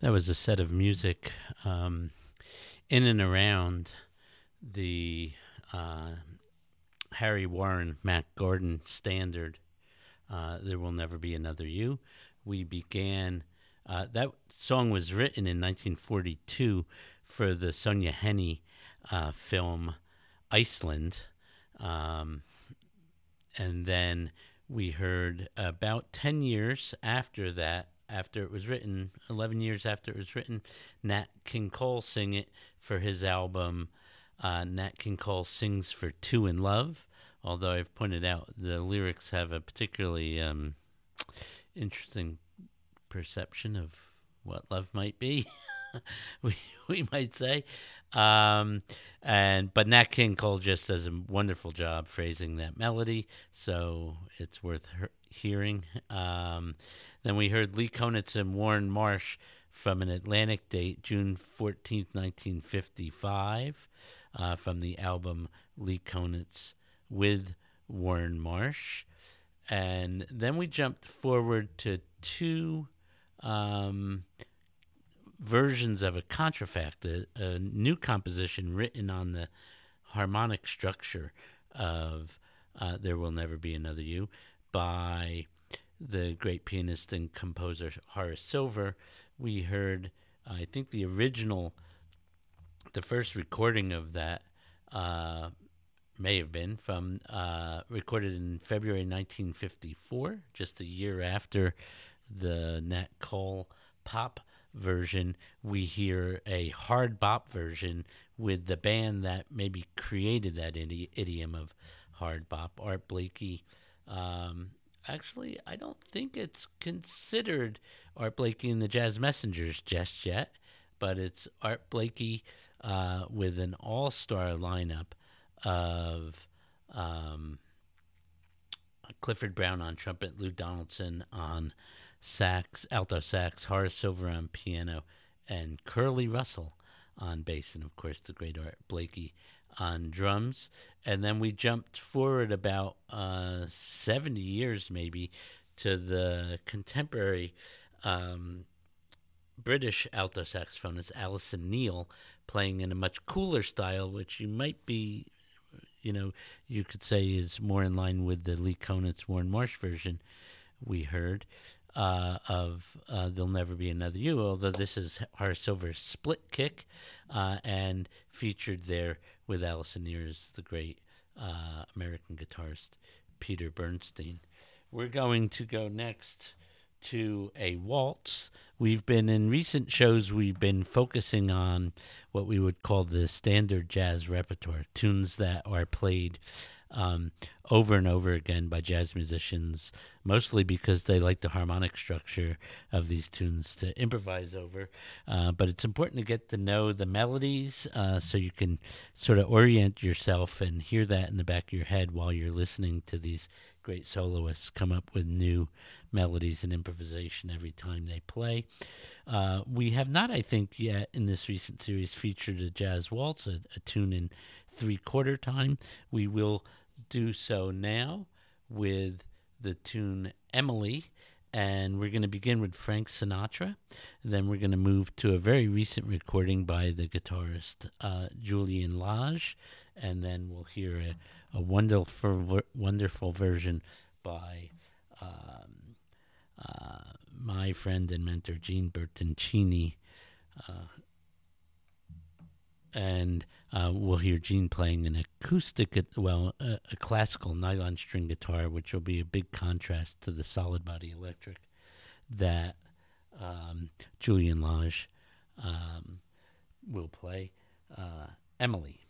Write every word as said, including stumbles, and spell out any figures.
That was a set of music um, in and around the uh, Harry Warren, Mac Gordon standard, uh, There Will Never Be Another You. We began, uh, that song was written in nineteen forty-two for the Sonja Henie uh, film Iceland. Um, and then we heard about ten years after that, after it was written, eleven years after it was written, Nat King Cole sing it for his album uh, Nat King Cole Sings for Two in Love. Although I've pointed out the lyrics have a particularly um, interesting perception of what love might be, we we might say. Um, and but Nat King Cole just does a wonderful job phrasing that melody, so it's worth he- hearing. Um, then we heard Lee Konitz and Warren Marsh from an Atlantic date, June fourteenth, nineteen fifty-five, uh, from the album Lee Konitz with Warren Marsh. And then we jumped forward to two um, versions of a contrafact, a, a new composition written on the harmonic structure of uh, There Will Never Be Another You by the great pianist and composer Horace Silver. We heard, I think, the original, the first recording of that uh, may have been from, uh, recorded in February nineteen fifty-four, just a year after the Nat Cole pop version. We hear a hard bop version with the band that maybe created that idi- idiom of hard bop, Art Blakey. Um, actually, I don't think it's considered Art Blakey and the Jazz Messengers just yet, but it's Art Blakey uh, with an all-star lineup of um, Clifford Brown on trumpet, Lou Donaldson on sax, alto sax, Horace Silver on piano, and Curly Russell on bass, and of course the great Art Blakey on drums. And then we jumped forward about uh, seventy years maybe to the contemporary um, British alto saxophonist Alison Neal playing in a much cooler style, which you might be, you know, you could say is more in line with the Lee Konitz Warren Marsh version we heard uh, of uh, There'll Never Be Another You, although this is Horace Silver's split kick uh, and featured there with Alison Neal's the great uh, American guitarist Peter Bernstein. We're going to go next to a waltz. We've been in recent shows, we've been focusing on what we would call the standard jazz repertoire, tunes that are played um, over and over again by jazz musicians, mostly because they like the harmonic structure of these tunes to improvise over. Uh, but it's important to get to know the melodies uh, so you can sort of orient yourself and hear that in the back of your head while you're listening to these great soloists come up with new melodies and improvisation every time they play. Uh, we have not, I think, yet in this recent series featured a jazz waltz, a, a tune in three-quarter time. We will do so now with the tune Emily, and we're going to begin with Frank Sinatra. Then we're going to move to a very recent recording by the guitarist uh, Julian Lage, and then we'll hear a, a wonderful, wonderful version by um, uh, my friend and mentor Gene Bertoncini, uh, and uh, we'll hear Gene playing an acoustic, well, a, a classical nylon string guitar, which will be a big contrast to the solid body electric that um, Julian Lage um, will play. Uh, Emily.